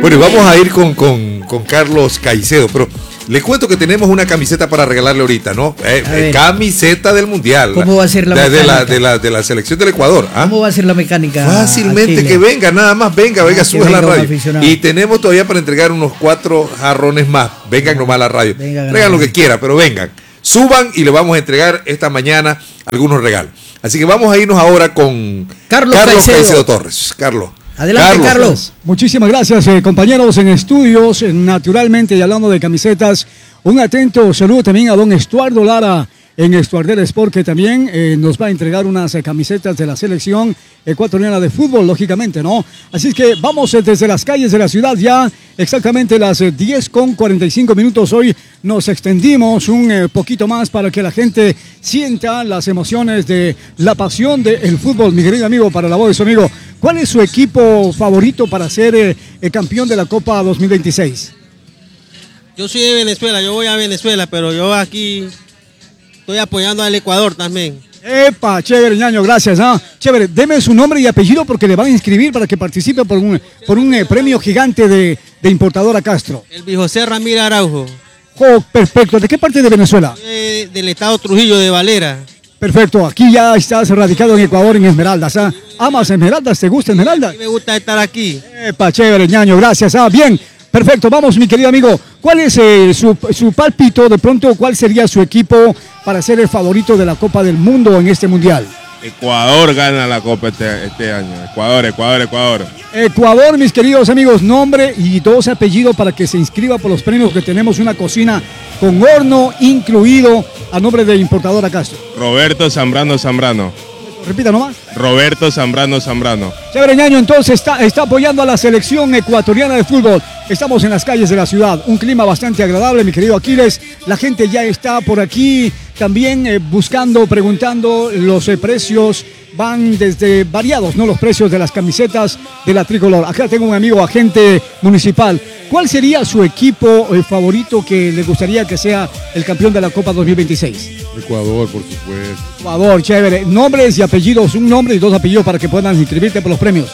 Bueno, y vamos a ir con Carlos Caicedo, pero le cuento que tenemos una camiseta para regalarle ahorita, ¿no? Camiseta del Mundial. ¿Cómo va a ser la mecánica? De la selección del Ecuador. ¿Cómo va a ser la mecánica? Fácilmente, Achille? Que venga, nada más, venga, sube a la radio. Y tenemos todavía para entregar unos 4 jarrones más. Vengan nomás a la radio. Traigan lo que quiera, pero vengan. Suban y le vamos a entregar esta mañana algunos regalos. Así que vamos a irnos ahora con Carlos Caicedo Torres. Carlos. Adelante, Carlos. Muchísimas gracias, compañeros en estudios, naturalmente, y hablando de camisetas, un atento saludo también a don Estuardo Lara en Estuardel Sport, que también nos va a entregar unas camisetas de la selección ecuatoriana de fútbol, lógicamente, ¿no? Así es que vamos desde las calles de la ciudad ya, exactamente las 10:45. Hoy nos extendimos un poquito más para que la gente sienta las emociones de la pasión del fútbol. Mi querido amigo, para la voz de su amigo, ¿cuál es su equipo favorito para ser el campeón de la Copa 2026? Yo soy de Venezuela, yo voy a Venezuela, pero yo aquí estoy apoyando al Ecuador también. Epa, chévere, ñaño, gracias. Chévere, deme su nombre y apellido porque le van a inscribir para que participe por un premio gigante de Importadora Castro. El José Ramírez Araujo. Perfecto. ¿De qué parte de Venezuela? Del estado Trujillo, de Valera. Perfecto, aquí ya estás radicado en Ecuador, en Esmeraldas. ¿Amas Esmeraldas? ¿Te gusta Esmeraldas? Sí, me gusta estar aquí. Epa, chévere, ñaño, gracias. Bien, perfecto, vamos, mi querido amigo. ¿Cuál es su pálpito? De pronto, ¿cuál sería su equipo para ser el favorito de la Copa del Mundo en este Mundial? Ecuador gana la Copa este año. Ecuador. Ecuador, mis queridos amigos, nombre y 2 apellidos para que se inscriba por los premios, que tenemos una cocina con horno incluido a nombre de Importadora Castro. Roberto Zambrano. Repita nomás. Roberto Zambrano. Chévere, ñaño, entonces está apoyando a la selección ecuatoriana de fútbol. Estamos en las calles de la ciudad, un clima bastante agradable, mi querido Aquiles. La gente ya está por aquí también buscando, preguntando los precios. Van desde variados, ¿no? Los precios de las camisetas de la tricolor. Acá tengo un amigo agente municipal. ¿Cuál sería su equipo favorito que le gustaría que sea el campeón de la Copa 2026? Ecuador, por supuesto. Ecuador, chévere. Nombres y apellidos, un nombre y 2 apellidos para que puedan inscribirte por los premios.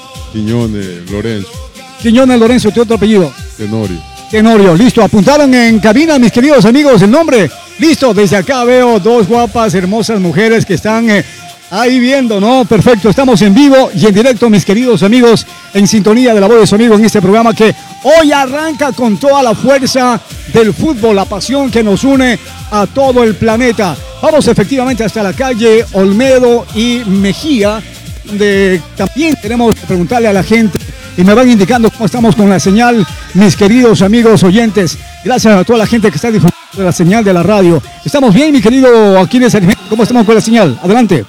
Quiñones Lorenzo. Quiñones Lorenzo, ¿tu otro apellido? Tenorio, listo. Apuntaron en cabina, mis queridos amigos, el nombre. Listo, desde acá veo 2 guapas, hermosas mujeres que están ahí viendo, ¿no? Perfecto, estamos en vivo y en directo, mis queridos amigos, en sintonía de la voz de su amigo en este programa que hoy arranca con toda la fuerza del fútbol, la pasión que nos une a todo el planeta. Vamos efectivamente hasta la calle Olmedo y Mejía, donde también tenemos que preguntarle a la gente y me van indicando cómo estamos con la señal, mis queridos amigos oyentes. Gracias a toda la gente que está disfrutando de la señal de la radio. ¿Estamos bien, mi querido Aquiles? ¿Cómo estamos con la señal? Adelante.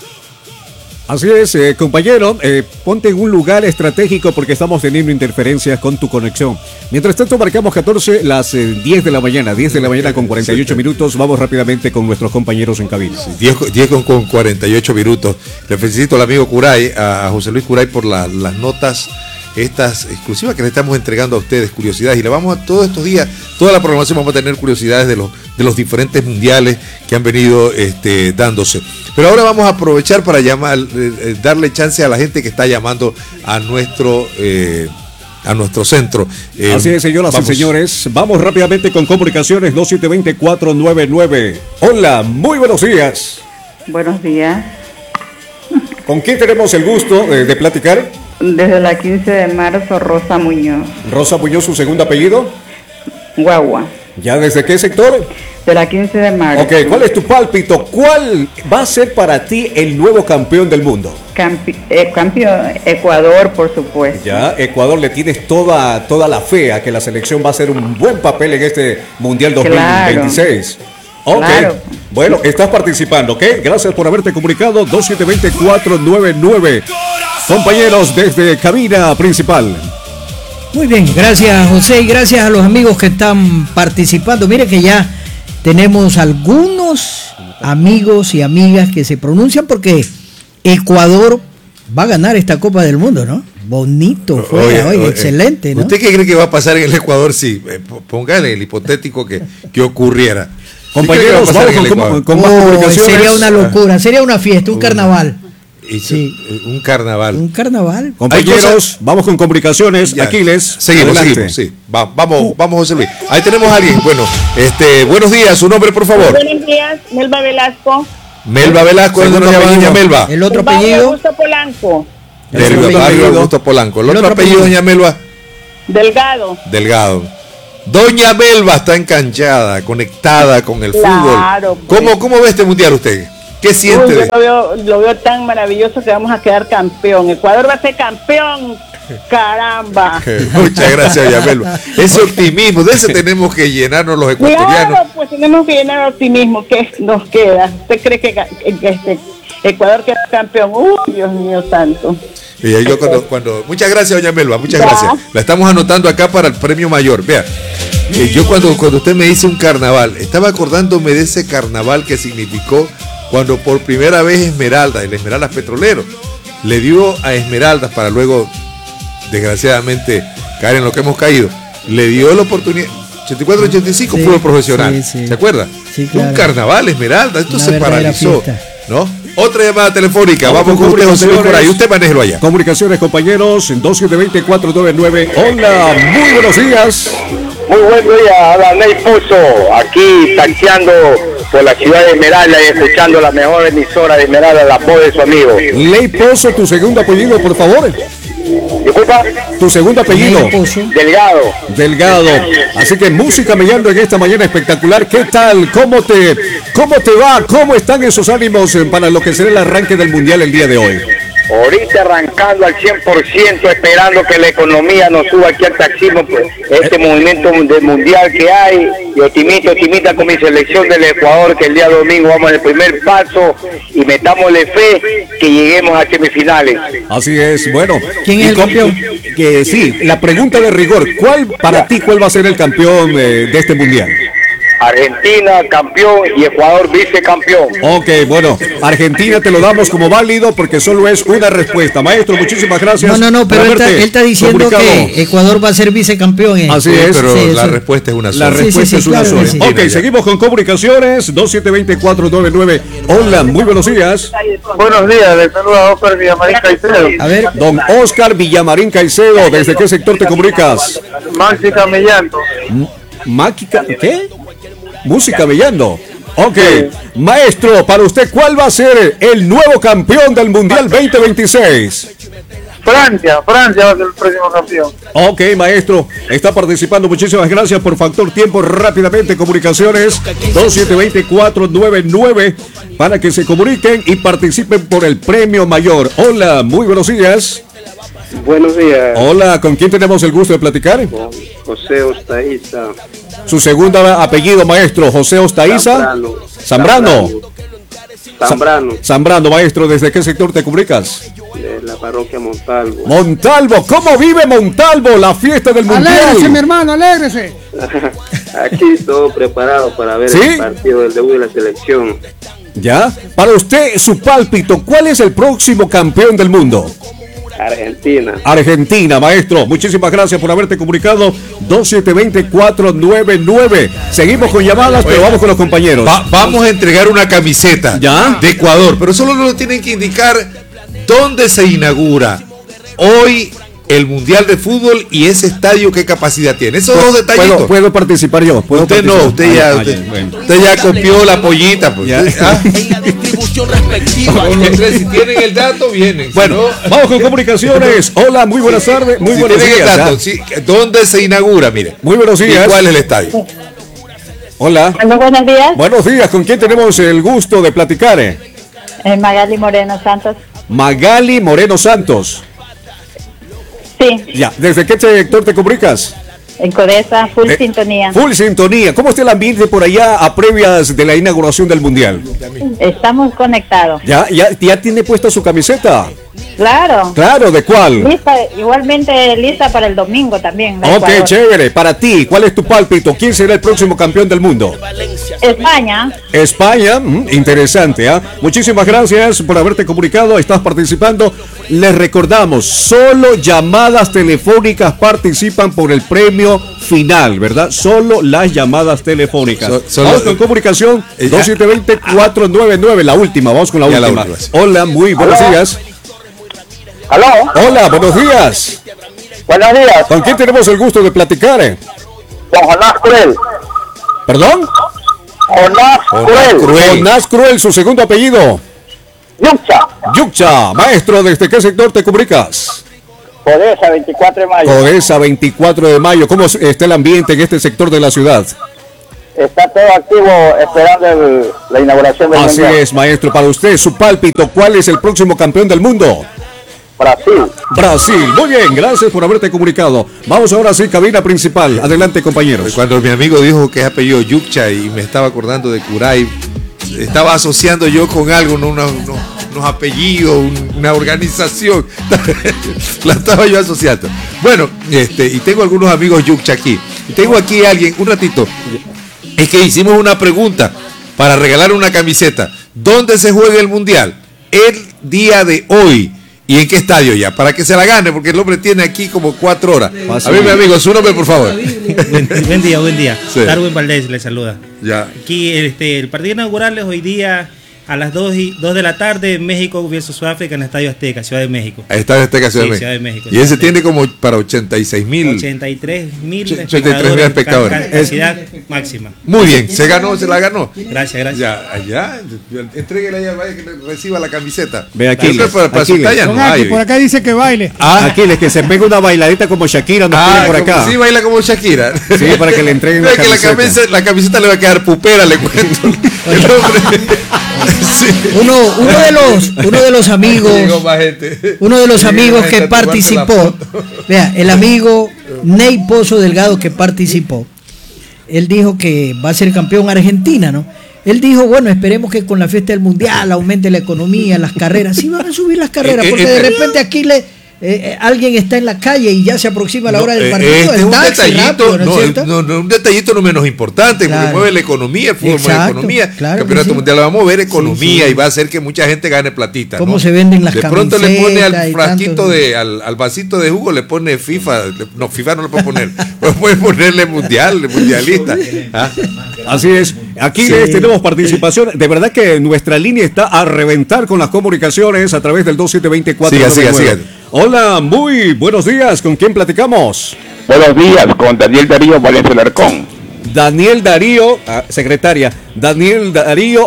Así es, compañero, ponte en un lugar estratégico porque estamos teniendo interferencias con tu conexión. Mientras tanto, marcamos las 10 de la mañana con 48 minutos. Vamos rápidamente con nuestros compañeros en cabina. 10 con 48 minutos. Le felicito al amigo Curay, a José Luis Curay, por las notas estas exclusivas que le estamos entregando a ustedes, curiosidades, y le vamos a todos estos días, toda la programación vamos a tener curiosidades de los diferentes mundiales que han venido dándose. Pero ahora vamos a aprovechar para darle chance a la gente que está llamando a nuestro centro. Así es, señoras y señores, vamos rápidamente con comunicaciones 2720-499. Hola, muy buenos días. Buenos días. ¿Con quién tenemos el gusto de platicar? Desde la 15 de marzo, Rosa Muñoz. Rosa Muñoz, ¿su segundo apellido? Guagua. ¿Ya desde qué sector? De la 15 de marzo. Ok, ¿cuál es tu pálpito? ¿Cuál va a ser para ti el nuevo campeón del mundo? Campeón, Ecuador, por supuesto. Ya, Ecuador, le tienes toda la fe a que la selección va a hacer un buen papel en este Mundial 2026. Claro. Ok, claro. Bueno, estás participando, ¿ok? Gracias por haberte comunicado, 2720-499. Compañeros desde cabina principal. Muy bien, gracias José y gracias a los amigos que están participando. Mire que ya tenemos algunos amigos y amigas que se pronuncian porque Ecuador va a ganar esta Copa del Mundo, ¿no? Bonito fue, oye, excelente, ¿no? ¿Usted qué cree que va a pasar en el Ecuador si póngale el hipotético que ocurriera? Compañeros, vamos con más comunicaciones. Sería una locura, sería una fiesta, un carnaval. Sí. Un carnaval. Un carnaval. Compañeros, vamos con comunicaciones. Ya. Aquiles. Seguimos, adelante. sí. Vamos, José Luis. Ahí tenemos a alguien. Bueno, buenos días, su nombre, por favor. Buenos días, Melba Velasco. Melba Velasco, ¿dónde nos llama doña Melba? El otro Barrio apellido. Augusto Polanco. Del barrio Augusto Polanco. El otro apellido, doña Melba. Delgado. Delgado. Doña Melba está enganchada, conectada con el Claro, fútbol. ¿Cómo ve este mundial usted? ¿Qué siente? Uy, yo lo veo tan maravilloso que vamos a quedar campeón. Ecuador va a ser campeón. Caramba. Muchas gracias, doña Melba. Ese optimismo, de ese tenemos que llenarnos los ecuatorianos. Claro, pues tenemos que llenar de optimismo. ¿Qué nos queda? ¿Usted cree que Ecuador queda campeón? Uy, Dios mío santo. Y yo muchas gracias, doña Melba, muchas gracias. La estamos anotando acá para el premio mayor. Vea, yo cuando usted me dice un carnaval, estaba acordándome de ese carnaval que significó cuando por primera vez el Esmeraldas Petrolero, le dio a Esmeraldas para luego, desgraciadamente, caer en lo que hemos caído. Le dio la oportunidad. 84-85 fútbol profesional. Sí. ¿Se acuerda? Sí, claro. Un carnaval, Esmeraldas. Esto Una se verdadera paralizó. fiesta. ¿No? Otra llamada telefónica. Vamos con usted, José Luis, por ahí. Usted manéjelo allá. Comunicaciones, compañeros, en 2720-499. Hola, muy buenos días. Muy buen día, habla Ney Pozo, aquí taxiando por la ciudad de Esmeralda y escuchando la mejor emisora de Esmeralda, la voz de su amigo. Ley Pozo, tu segundo apellido, por favor. Disculpa. Tu segundo apellido. Delgado. Delgado. Así que música mellando en esta mañana espectacular. ¿Qué tal? ¿Cómo te va? ¿Cómo están esos ánimos para lo que será el arranque del mundial el día de hoy? Ahorita arrancando al 100%, esperando que la economía nos suba aquí al taxismo, pues, este movimiento del mundial que hay, y optimista con mi selección del Ecuador, que el día domingo vamos en el primer paso y metámosle fe que lleguemos a semifinales. Así es, bueno. ¿Quién es el campeón? Que sí, la pregunta de rigor, ¿cuál va a ser el campeón de este mundial? Argentina campeón y Ecuador vicecampeón. Ok, bueno, Argentina te lo damos como válido porque solo es una respuesta. Maestro, muchísimas gracias. No, pero él está diciendo que Ecuador va a ser vicecampeón. Así es. Pero sí, la respuesta es una sola. La respuesta es una sola. Ok, seguimos con comunicaciones. 2720-499. Hola, muy buenos días. Buenos días, les saluda Oscar Villamarín Caicedo. A ver. Don Oscar Villamarín Caicedo, ¿desde qué sector te comunicas? Mágica Mellando. ¿Mágica? ¿Qué? Música Mellando. Ok, maestro, para usted, ¿cuál va a ser el nuevo campeón del Mundial 2026? Francia va a ser el próximo campeón. Ok, maestro, está participando. Muchísimas gracias por factor tiempo. Rápidamente, comunicaciones 2720-499 para que se comuniquen y participen por el premio mayor. Hola, muy buenos días. Buenos días. Hola, ¿con quién tenemos el gusto de platicar? José Ostaiza. Su segundo apellido, maestro, José Ostaiza. Zambrano. Zambrano, maestro, ¿desde qué sector te comunicas? De la parroquia Montalvo. Montalvo, ¿cómo vive Montalvo la fiesta del mundial? Alégrese, mi hermano, alégrese. Aquí todo preparado para ver el partido del debut de la selección. ¿Ya? Para usted, su pálpito, ¿cuál es el próximo campeón del mundo? Argentina, maestro. Muchísimas gracias por haberte comunicado. 2720-499. Seguimos con llamadas, pero vamos con los compañeros. Vamos a entregar una camiseta de Ecuador, pero solo nos tienen que indicar dónde se inaugura hoy el Mundial de Fútbol y ese estadio qué capacidad tiene. Esos dos detallitos. Puedo participar yo. Usted ya copió la pollita. Pues. Distribución respectiva. Si tienen el dato, vienen. Bueno, vamos con comunicaciones. Hola, muy buenas tardes. Muy buenos días. ¿Dónde se inaugura? Mire. Muy buenos días. ¿Y cuál es el estadio? Hola. Buenos días. Buenos días. ¿Con quién tenemos el gusto de platicar? Magali Moreno Santos. Magali Moreno Santos. Sí. Ya, ¿desde qué sector te comunicas? En Codesa, full sintonía. Full sintonía. ¿Cómo está el ambiente por allá a previas de la inauguración del Mundial? Estamos conectados. ¿Ya tiene puesta su camiseta? Claro. Claro, ¿de cuál? Igualmente lista para el domingo también. Ok, chévere. Para ti, ¿cuál es tu pálpito? ¿Quién será el próximo campeón del mundo? España. España, interesante, ¿ah? Muchísimas gracias por haberte comunicado, estás participando. Les recordamos, solo llamadas telefónicas participan por el premio final, ¿verdad? Solo las llamadas telefónicas. Vamos con comunicación 2720-499, la última, vamos con la última. Hola, muy buenos días. ¿Aló? Hola, buenos días. Buenos días. ¿Con quién tenemos el gusto de platicar? Con Jonás Cruel. ¿Perdón? Jonás Cruel. Jonás Cruel, su segundo apellido. Yuccha. Yuccha. Maestro, ¿desde qué sector te comunicas? Codesa, 24 de mayo. Codesa, 24 de mayo. ¿Cómo está el ambiente en este sector de la ciudad? Está todo activo esperando la inauguración del Así mundial. es, maestro. Para usted, su pálpito, ¿cuál es el próximo campeón del mundo? Brasil. Brasil. Muy bien, gracias por haberte comunicado. Vamos ahora sí, cabina principal. Adelante, compañeros. Cuando mi amigo dijo que es apellido Yuccha y me estaba acordando de Curay, estaba asociando yo con algo, ¿no? unos apellidos, una organización. La estaba yo asociando. Bueno, y tengo algunos amigos Yuccha aquí. Y tengo aquí a alguien, un ratito. Es que hicimos una pregunta para regalar una camiseta. ¿Dónde se juega el mundial? El día de hoy. ¿Y en qué estadio ya? Para que se la gane, porque el hombre tiene aquí como 4 horas. A ver, mi amigo, su nombre, por favor. Buen día. Sí. Darwin Valdés le saluda. Ya. Aquí el partido inaugural es hoy día a las 2 de la tarde, México versus Sudáfrica en el Estadio Azteca, Ciudad de México. Estadio Azteca, Ciudad de México. Y ese tiene como para 86,000. 83,000 espectadores. Capacidad máxima. Muy bien, se la ganó. Gracias. Ya, entréguele ahí al Valle que reciba la camiseta. Ve aquí. Por acá dice que baile. Aquiles, que se pegue una bailadita como Shakira, nos piden por acá. Sí, baila como Shakira. Sí, para que le entreguen la camiseta. La camiseta le va a quedar pupera, le cuento. El hombre. Sí. Uno de los amigos que participó, vea, el amigo Ney Pozo Delgado que participó, él dijo que va a ser campeón Argentina, ¿no? Él dijo, bueno, esperemos que con la fiesta del mundial aumente la economía, las carreras, sí van a subir las carreras, porque de repente aquí alguien está en la calle y ya se aproxima la hora del partido. Este es un detallito, un detallito no menos importante, porque mueve la economía, el fútbol mueve la economía. El campeonato mundial va a mover economía y va a hacer que mucha gente gane platita. ¿Cómo se venden las De camisetas? pronto le pone al frasquito al vasito de jugo, le pone FIFA. No, FIFA no le puede poner. Puede ponerle mundialista. ¿Ah? Así es. Aquí tenemos participación. De verdad que nuestra línea está a reventar con las comunicaciones a través del 2724. Siga. Hola, muy buenos días. ¿Con quién platicamos? Buenos días, con Daniel Darío Valencia Alarcón. Daniel Darío, secretaria. Daniel Darío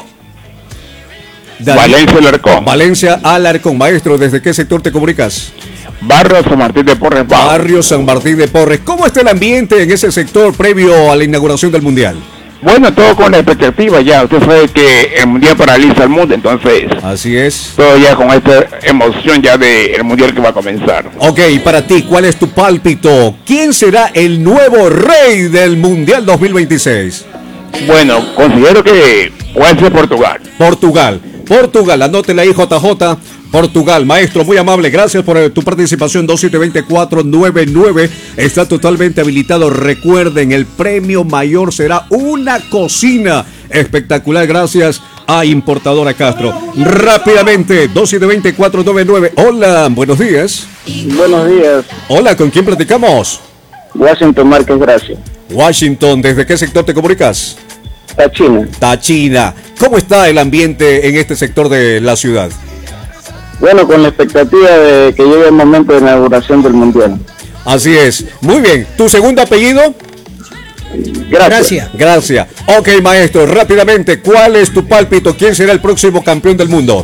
Valencia Alarcón. Valencia Alarcón. Maestro, ¿desde qué sector te comunicas? Barrio San Martín de Porres. Barrio San Martín de Porres. ¿Cómo está el ambiente en ese sector previo a la inauguración del Mundial? Bueno, todo con la expectativa ya. Usted sabe que el Mundial paraliza el mundo, entonces... Así es. Todo ya con esta emoción ya del Mundial que va a comenzar. Ok, para ti, ¿cuál es tu pálpito? ¿Quién será el nuevo rey del Mundial 2026? Bueno, considero que puede ser Portugal. Portugal, anótela ahí, JJ. Portugal, maestro, muy amable, gracias por tu participación. 272499 está totalmente habilitado. Recuerden, el premio mayor será una cocina espectacular gracias a Importadora Castro. Rápidamente, 272499. Hola, buenos días. Buenos días. Hola, ¿con quién platicamos? Washington Márquez Gracia. Washington, ¿desde qué sector te comunicas? Táchina. ¿Cómo está el ambiente en este sector de la ciudad? Bueno, con la expectativa de que llegue el momento de inauguración del Mundial. Así es. Muy bien. ¿Tu segundo apellido? Gracias. Ok, maestro, rápidamente, ¿cuál es tu pálpito? ¿Quién será el próximo campeón del mundo?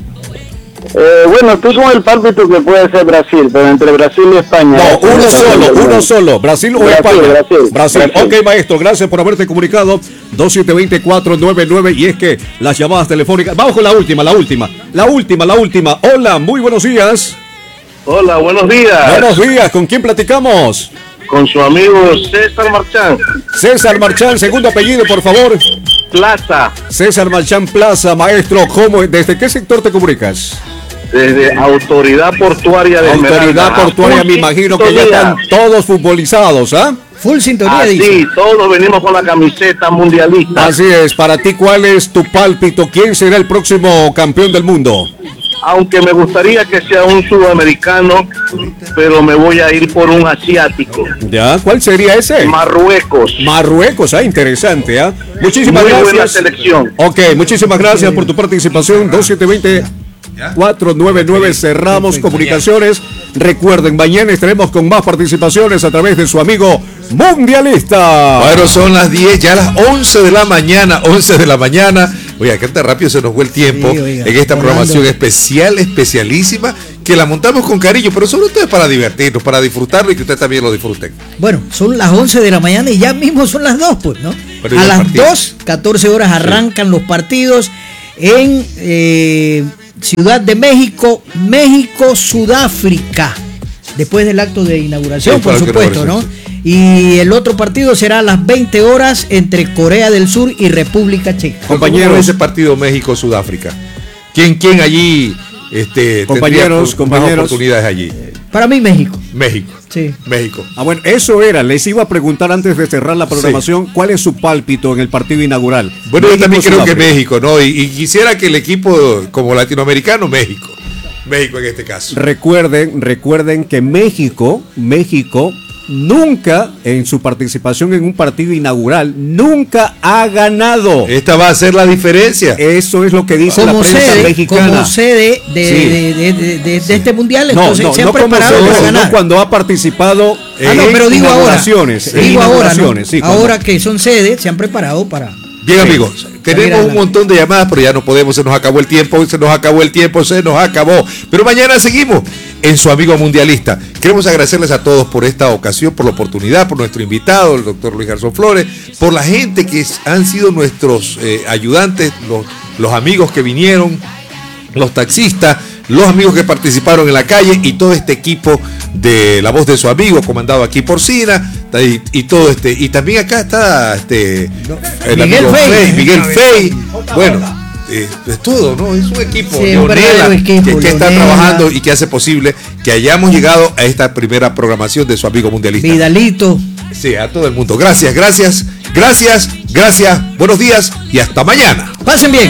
Bueno, estoy con el pálpito que puede ser Brasil, pero entre Brasil y España. No, uno solo. ¿Brasil o España? Brasil. Ok, maestro, gracias por haberte comunicado. 272499. Y es que las llamadas telefónicas. Vamos con la última. Hola, muy buenos días. Hola, buenos días. Buenos días, ¿con quién platicamos? Con su amigo César Marchán. César Marchán, segundo apellido, por favor. Plaza. César Marchán Plaza, maestro, ¿desde qué sector te comunicas? desde Autoridad Portuaria de Autoridad Portuaria, me imagino que ya están todos futbolizados, ¿ah? Full sintonía, dice. Sí, todos venimos con la camiseta mundialista. Así es, para ti, ¿cuál es tu pálpito? ¿Quién será el próximo campeón del mundo? Aunque me gustaría que sea un sudamericano, pero me voy a ir por un asiático. ¿Ya? ¿Cuál sería ese? Marruecos. Marruecos, interesante, ¿ah? Muchísimas Muy gracias. buena selección. Ok, muchísimas gracias por tu participación. 2720-499, cerramos comunicaciones. Recuerden, mañana estaremos con más participaciones a través de su amigo mundialista. Bueno, son las 10, ya las 11 de la mañana, 11 de la mañana. Oiga, qué tan rápido se nos fue el tiempo en esta programación especialísima, que la montamos con cariño, pero sobre todo es para divertirnos, para disfrutarlo y que ustedes también lo disfruten. Bueno, son las 11 de la mañana y ya mismo son las 2, pues, ¿no? A las 2, 14 horas arrancan los partidos en Ciudad de México, Sudáfrica, después del acto de inauguración, por supuesto, ¿no? Y el otro partido será a las 20 horas entre Corea del Sur y República Checa. Compañeros, ese partido México-Sudáfrica, ¿quién allí compañeros, más oportunidades allí? Para mí México. Sí. México. Bueno, eso era. Les iba a preguntar antes de cerrar la programación, ¿cuál es su pálpito en el partido inaugural? Bueno, yo también creo que México, ¿no? Y quisiera que el equipo como latinoamericano, México en este caso. Recuerden que México nunca, en su participación en un partido inaugural, nunca ha ganado. Esta va a ser la diferencia. Eso es lo que dice la prensa mexicana. Como sede de este mundial, entonces se han preparado para ganar. No cuando ha participado pero digo inauguraciones. Ahora que son sedes, se han preparado para... Bien, amigos, tenemos un montón de llamadas, pero ya no podemos, se nos acabó el tiempo. Pero mañana seguimos en su amigo mundialista. Queremos agradecerles a todos por esta ocasión, por la oportunidad, por nuestro invitado, el doctor Luis Garzón Flores, por la gente que han sido nuestros ayudantes, los amigos que vinieron, los taxistas, los amigos que participaron en la calle y todo este equipo de La Voz de su Amigo, comandado aquí por Sina, y todo y también acá está Miguel Fey. Bueno, es todo, ¿no? Es un equipo, Leonela, que está trabajando y que hace posible que hayamos llegado a esta primera programación de su amigo mundialista. Vidalito. Sí, a todo el mundo. Gracias. Buenos días y hasta mañana. Pasen bien.